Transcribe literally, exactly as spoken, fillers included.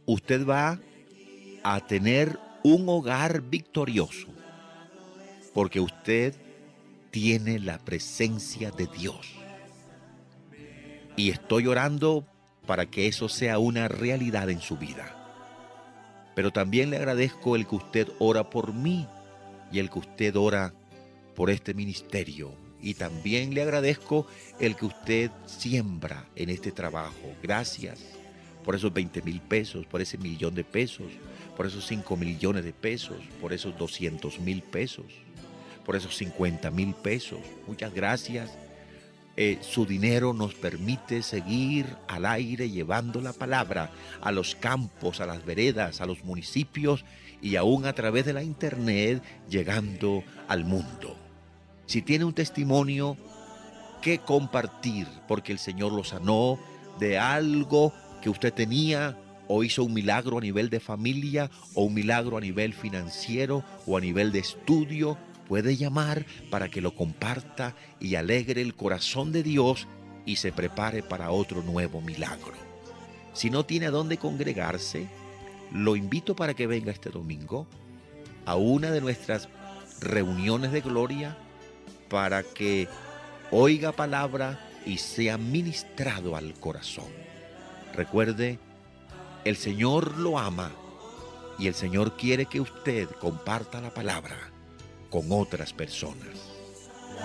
usted va a tener un hogar victorioso, porque usted tiene la presencia de Dios. Y estoy orando para que eso sea una realidad en su vida. Pero también le agradezco el que usted ora por mí y el que usted ora por este ministerio. Y también le agradezco el que usted siembra en este trabajo. Gracias por esos veinte mil pesos, por ese millón de pesos, por esos cinco millones de pesos, por esos doscientos mil pesos, por esos cincuenta mil pesos. Muchas gracias. Eh, su dinero nos permite seguir al aire llevando la palabra a los campos, a las veredas, a los municipios y aún a través de la internet llegando al mundo. Si tiene un testimonio que compartir porque el Señor lo sanó de algo que usted tenía o hizo un milagro a nivel de familia o un milagro a nivel financiero o a nivel de estudio, puede llamar para que lo comparta y alegre el corazón de Dios y se prepare para otro nuevo milagro. Si no tiene a dónde congregarse, lo invito para que venga este domingo a una de nuestras reuniones de gloria para que oiga palabra y sea ministrado al corazón. Recuerde, el Señor lo ama y el Señor quiere que usted comparta la palabra con otras personas.